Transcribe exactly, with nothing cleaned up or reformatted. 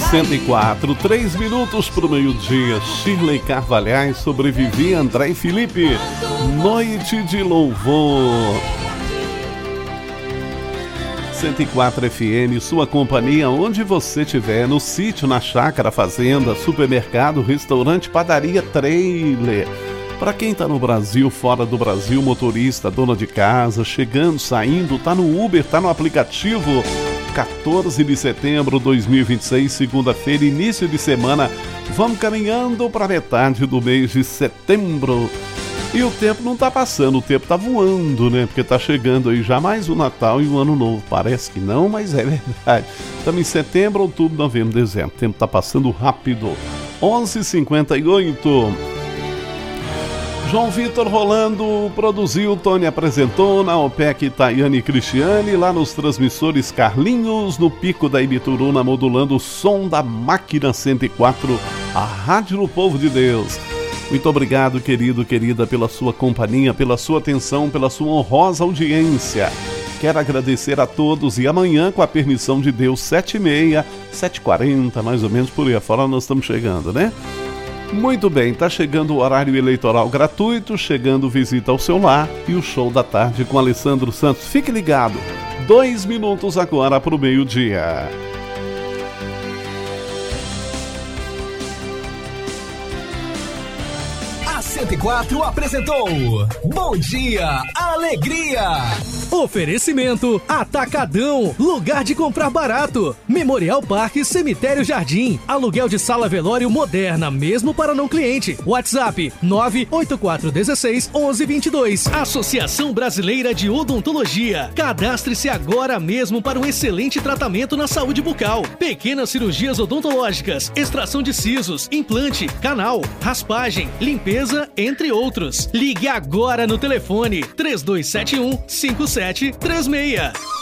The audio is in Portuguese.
cento e quatro, três minutos para o meio-dia. Shirley Carvalhais, Sobrevivi, André e Felipe. Noite de louvor. cento e quatro F M, sua companhia onde você estiver, no sítio, na chácara, fazenda, supermercado, restaurante, padaria, trailer. Para quem tá no Brasil, fora do Brasil, motorista, dona de casa, chegando, saindo, tá no Uber, tá no aplicativo. quatorze de setembro de dois mil e vinte e seis, segunda-feira, início de semana. Vamos caminhando para metade do mês de setembro. E o tempo não tá passando, o tempo tá voando, né? Porque tá chegando aí já mais o Natal e o Ano Novo. Parece que não, mas é verdade. Estamos em setembro, outubro, novembro, dezembro. O tempo tá passando rápido. onze e cinquenta e oito. João Vitor Rolando produziu, Tony apresentou, na OPEC, Tayane e Cristiane, lá nos transmissores Carlinhos, no Pico da Ibituruna, modulando o som da Máquina cento e quatro, a Rádio do Povo de Deus. Muito obrigado, querido, querida, pela sua companhia, pela sua atenção, pela sua honrosa audiência. Quero agradecer a todos e amanhã, com a permissão de Deus, sete e meia, sete e quarenta, mais ou menos por aí afora, nós estamos chegando, né? Muito bem, tá chegando o horário eleitoral gratuito, chegando visita ao seu lar e o show da tarde com Alessandro Santos. Fique ligado, dois minutos agora para o meio-dia. cento e quatro apresentou Bom Dia, Alegria. Oferecimento Atacadão, lugar de comprar barato. Memorial Parque Cemitério Jardim, aluguel de sala velório moderna, mesmo para não cliente. WhatsApp nove oito quatro um seis, um um dois dois. Associação Brasileira de Odontologia. Cadastre-se agora mesmo para um excelente tratamento na saúde bucal. Pequenas cirurgias odontológicas, extração de sisos, implante, canal, raspagem, limpeza, entre outros. Ligue agora no telefone três dois sete um, cinco sete três seis.